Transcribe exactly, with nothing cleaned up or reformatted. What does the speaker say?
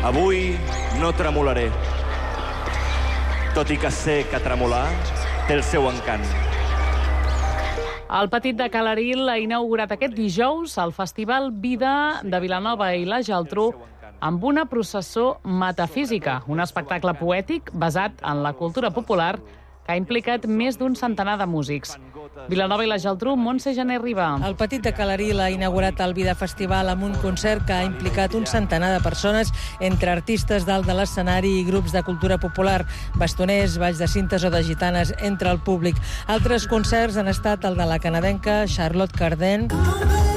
Avui no tremolaré, tot i que sé que tremolar té el seu encant. El Petit de Calaril ha inaugurat aquest dijous el Festival Vida de Vilanova i la Geltrú amb una processó metafísica, un espectacle poètic basat en la cultura popular que ha implicat més d'un centenar de músics. Vilanova i la Geltrú, Montse Gené Riba. El Petit de Calaril ha inaugurat el Vida Festival amb un concert que ha implicat un centenar de persones, entre artistes dalt de l'escenari i grups de cultura popular, bastoners, balls de cintes o de gitanes entre el públic. Altres concerts han estat el de la canadenca Charlotte Cardin,